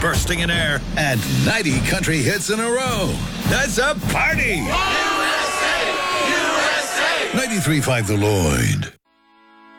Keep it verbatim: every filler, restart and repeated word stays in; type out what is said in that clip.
bursting in air, and ninety country hits in a row. That's a party! U S A! U S A! ninety-three point five The Lloyd.